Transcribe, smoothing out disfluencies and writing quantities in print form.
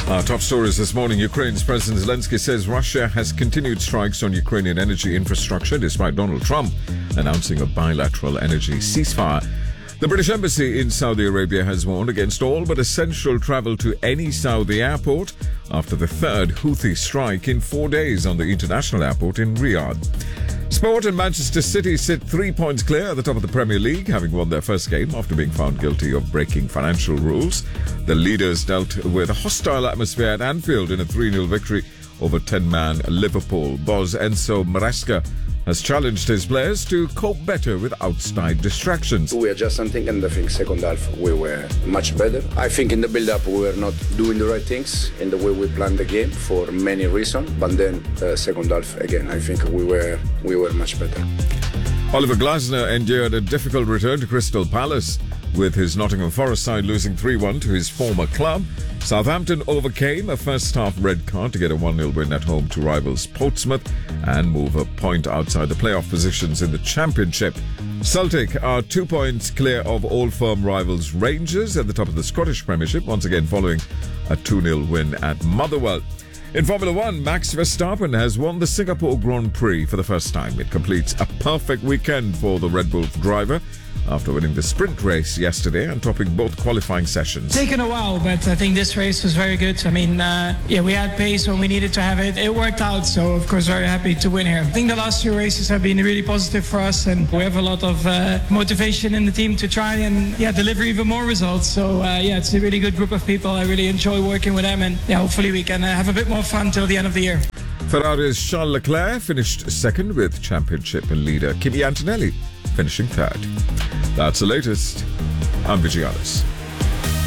Our top stories this morning. Ukraine's President Zelensky says Russia has continued strikes on Ukrainian energy infrastructure despite Donald Trump announcing a bilateral energy ceasefire. The British Embassy in Saudi Arabia has warned against all but essential travel to any Saudi airport after the third Houthi strike in 4 days on the international airport in Riyadh. Sport and Manchester City sit 3 points clear at the top of the Premier League, having won their first game after being found guilty of breaking financial rules. The leaders dealt with a hostile atmosphere at Anfield in a 3-0 victory over 10-man Liverpool. Boss Enzo Maresca has challenged his players to cope better with outside distractions. We adjust something, and I think second half we were much better. I think in the build-up we were not doing the right things in the way we planned the game for many reasons. But then second half again, I think we were much better. Oliver Glasner endured a difficult return to Crystal Palace, with his Nottingham Forest side losing 3-1 to his former club. Southampton overcame a first-half red card to get a 1-0 win at home to rivals Portsmouth and move a point outside the playoff positions in the Championship. Celtic are 2 points clear of Old Firm rivals Rangers at the top of the Scottish Premiership, once again following a 2-0 win at Motherwell. In Formula One, Max Verstappen has won the Singapore Grand Prix for the first time. It completes a perfect weekend for the Red Bull driver after winning the sprint race yesterday and topping both qualifying sessions. Taken a while, but I think this race was very good. I mean, we had pace when we needed to have it. It worked out, so of course very happy to win here. I think the last 2 races have been really positive for us, and we have a lot of motivation in the team to try and deliver even more results. So it's a really good group of people. I really enjoy working with them, and hopefully we can have a bit more fun till the end of the year. Ferrari's Charles Leclerc finished second, with championship leader Kimi Antonelli finishing third. That's the latest. I'm Vijay Alice.